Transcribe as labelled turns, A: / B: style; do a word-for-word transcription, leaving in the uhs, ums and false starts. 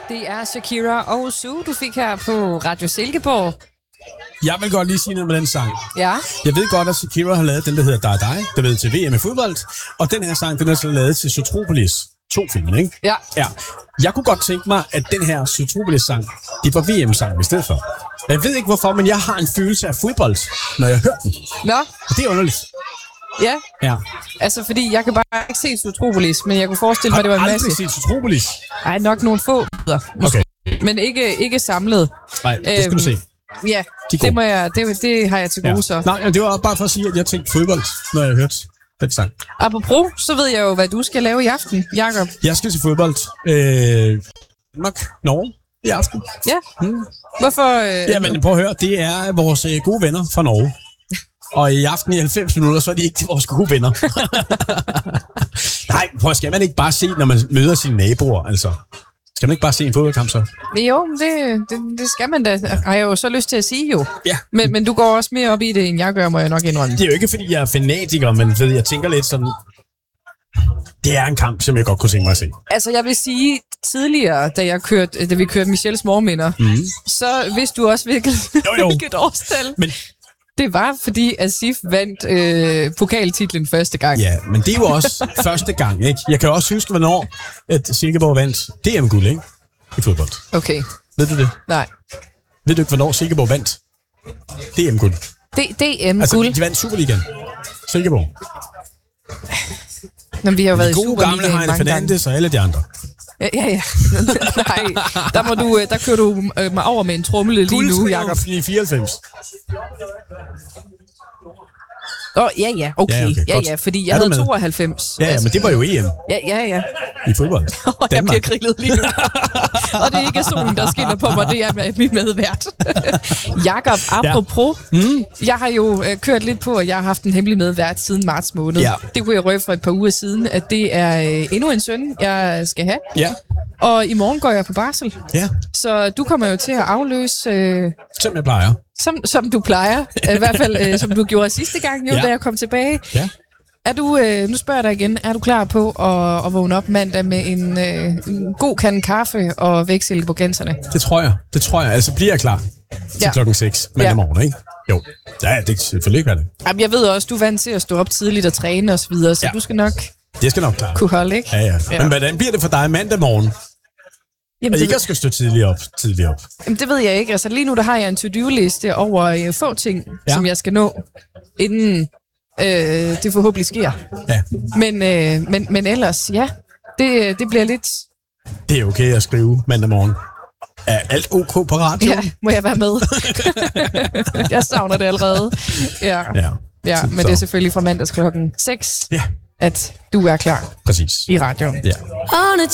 A: Det er Shakira og Sue, du fik her på Radio Silkeborg.
B: Jeg vil godt lige sige noget med den sang.
A: Ja.
B: Jeg ved godt, at Shakira har lavet den, der hedder Die Die, der ved til V M i fodbold. Og den her sang, den er så lavet til Zootropolis. To film, ikke?
A: Ja.
B: Ja. Jeg kunne godt tænke mig, at den her Zootropolis-sang, det var V M-sang i stedet for. Jeg ved ikke hvorfor, men jeg har en følelse af fodbold, når jeg hører den.
A: Nå.
B: Og det er underligt.
A: Ja.
B: Ja.
A: Altså, fordi jeg kan bare ikke se Zootropolis, men jeg kunne forestille mig, at det var en
B: masse.
A: masse.
B: Har du aldrig set Zootropolis?
A: Ej, nok nogle få.
B: Okay.
A: Men ikke, ikke samlet.
B: Nej, det skal du se.
A: Ja, det, må jeg, det, det har jeg til gode ja. så.
B: Nej, det var bare for at sige, at jeg tænkte fodbold, når jeg hørte den sang.
A: Apropos, så ved jeg jo, hvad du skal lave i aften, Jakob.
B: Jeg skal til fodbold. Øh, nok Norge i aften.
A: Ja. Hmm. Hvorfor? Øh...
B: Jamen, prøv at høre. Det er vores øh, gode venner fra Norge. Og i aften i halvfems minutter, så er de ikke vores gode venner. Nej, prøv, skal man ikke bare se, når man møder sine naboer, altså? Skal man ikke bare se en fodboldkamp så?
A: Jo, det, det, det skal man da. Har jeg jo så lyst til at sige jo.
B: Ja.
A: Men, men du går også mere op i det, end jeg gør, må jeg nok indrømme.
B: Det er jo ikke, fordi jeg er fanatiker, men ved, jeg tænker lidt sådan... Det er en kamp, som jeg godt kunne tænke mig at se.
A: Altså, jeg vil sige, tidligere, da, jeg kørte, da vi kørte Michels morgenminder, mm. så vidste du også, hvilket, jo, jo. hvilket årstal. Men... Det var, fordi Asif vandt øh, pokaltitlen første gang.
B: Ja, men det er jo også første gang, ikke? Jeg kan også huske, hvornår at Silkeborg vandt D M-guld, ikke? I fodbold.
A: Okay.
B: Ved du det?
A: Nej.
B: Ved du ikke, hvornår Silkeborg vandt D M-guld?
A: D- D M-guld?
B: Altså, de vandt Superligaen. Silkeborg.
A: Nå, vi har jo været i
B: Superligaen. De gode gamle Heine Fernandes og alle de andre.
A: Ja, ja, ja. Nej, der, må du, der kører du øh, mig over med en trommel lige nu, Jakob.
B: I fireoghalvfems.
A: Åh, oh, ja, ja, okay.
B: Ja, okay.
A: Ja, ja, fordi jeg havde tooghalvfems.
B: Ja, ja, men det var jo E M.
A: Ja, ja, ja.
B: I fodbold.
A: Jeg bliver grillet lige nu. Og det er ikke solen, der skinner på mig, det er mit medvært. Jakob, apropos, ja. mm. jeg har jo øh, kørt lidt på, at jeg har haft en hemmelig medvært siden marts måned. Ja. Det kunne jeg røbe for et par uger siden, at det er øh, endnu en søn, jeg skal have. Ja. Og i morgen går jeg på barsel. Ja. Så du kommer jo til at afløse... Øh,
B: som jeg plejer.
A: Som, som du plejer. I hvert fald, øh, som du gjorde sidste gang, jo, ja. Da jeg kom tilbage. Ja. Er du, øh, nu spørger jeg dig igen, er du klar på at, at vågne op mandag med en, øh, en god kande kaffe og væksilke på gænserne?
B: Det tror jeg. Det tror jeg. Altså bliver jeg klar til ja. klokken seks mandag ja. morgen, ikke? Jo. Ja, det kan selvfølgelig være det. Jamen,
A: jeg ved også, du er vant til at stå op tidligt og træne og så videre, så ja. du skal nok...
B: Det skal nok klare.
A: Kunne holde, ikke?
B: Ja, ja, ja. Men hvordan bliver det for dig mandag morgen? Jamen, at ikke at skal stå tidligt op, tidligt op?
A: Jamen, det ved jeg ikke. Altså, lige nu der har jeg en to-do-liste over øh, få ting, ja. som jeg skal nå, inden øh, det forhåbentlig sker. Ja. Men, øh, men, men ellers, ja, det, det bliver lidt...
B: Det er okay at skrive mandag morgen. Er alt ok på radio?
A: Ja, må jeg være med? Jeg savner det allerede. Ja, ja. ja men det er selvfølgelig fra mandags klokken seks, ja. at du er klar.
B: Præcis.
A: I radioen.
B: Ja.